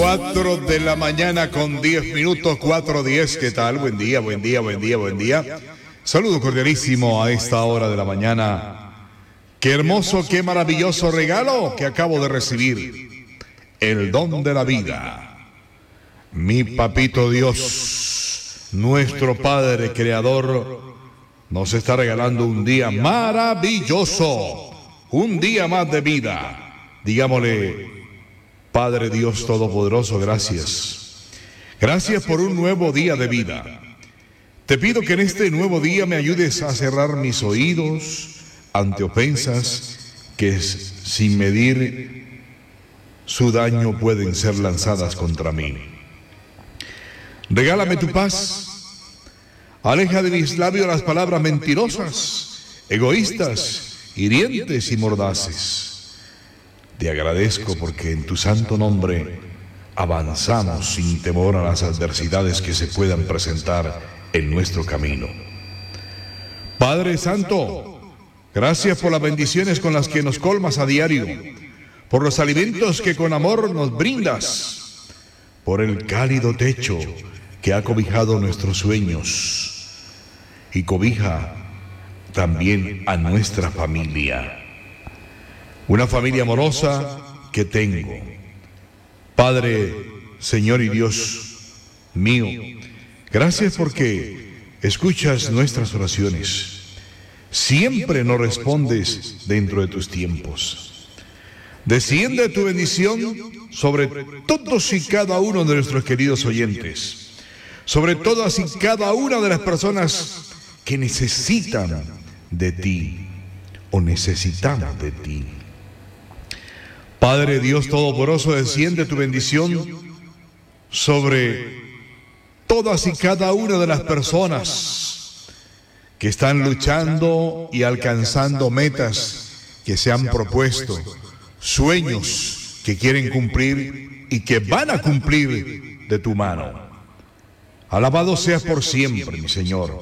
4 de la mañana con 10 minutos, 4:10. ¿Qué tal? Buen día, buen día, buen día, buen día. Saludo cordialísimo a esta hora de la mañana. Qué hermoso, qué maravilloso regalo que acabo de recibir. El don de la vida. Mi papito Dios, nuestro Padre Creador, nos está regalando un día maravilloso. Un día más de vida. Digámosle: Padre Dios Todopoderoso, gracias. Gracias por un nuevo día de vida. Te pido que en este nuevo día me ayudes a cerrar mis oídos ante ofensas que sin medir su daño pueden ser lanzadas contra mí. Regálame tu paz. Aleja de mis labios las palabras mentirosas, egoístas, hirientes y mordaces. Te agradezco porque en tu santo nombre avanzamos sin temor a las adversidades que se puedan presentar en nuestro camino. Padre Santo, gracias por las bendiciones con las que nos colmas a diario, por los alimentos que con amor nos brindas, por el cálido techo que ha cobijado nuestros sueños y cobija también a nuestra familia. Una familia amorosa que tengo. Padre, Señor y Dios mío, gracias porque escuchas nuestras oraciones. Siempre nos respondes dentro de tus tiempos. Desciende tu bendición sobre todos y cada uno de nuestros queridos oyentes, sobre todas y cada una de las personas que necesitan de ti o necesitamos de ti. Padre Dios Todopoderoso, desciende tu bendición sobre todas y cada una de las personas que están luchando y alcanzando metas que se han propuesto, sueños que quieren cumplir y que van a cumplir de tu mano. Alabado seas por siempre, mi Señor.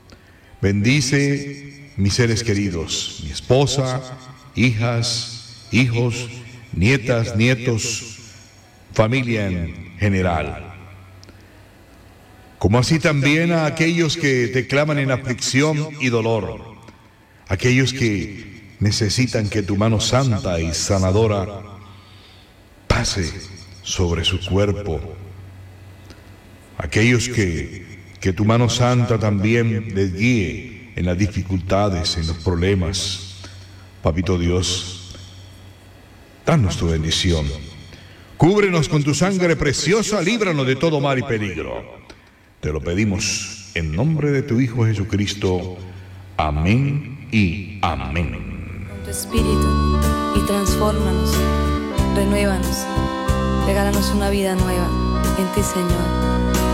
Bendice mis seres queridos, mi esposa, hijas, hijos, nietas, nietos, familia en general. Como así también a aquellos que te claman en aflicción y dolor, aquellos que necesitan que tu mano santa y sanadora pase sobre su cuerpo, aquellos que tu mano santa también les guíe en las dificultades, en los problemas. Papito Dios, danos tu bendición. Cúbrenos con tu sangre preciosa, líbranos de todo mal y peligro. Te lo pedimos en nombre de tu Hijo Jesucristo. Amén y amén. Con tu espíritu y transfórmanos, renuévanos, regálanos una vida nueva en ti, Señor.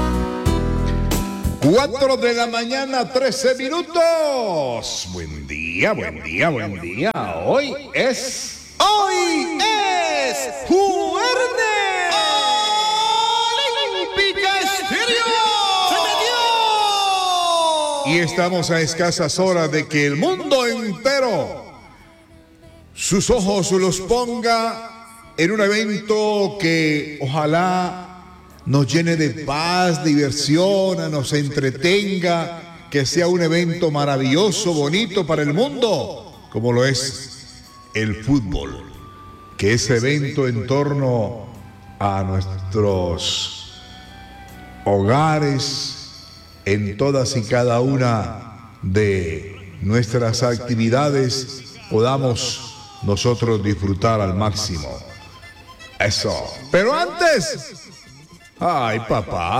4 de la mañana, 13 minutos. Buen día, buen día, buen día. Hoy es Jueves Olímpica Estéreo. Y estamos a escasas horas de que el mundo entero sus ojos los ponga en un evento que ojalá nos llene de paz, diversión, nos entretenga, que sea un evento maravilloso, bonito para el mundo, como lo es el fútbol, que ese evento en torno a nuestros hogares, en todas y cada una de nuestras actividades, podamos nosotros disfrutar al máximo. Eso. Pero antes, ay papá.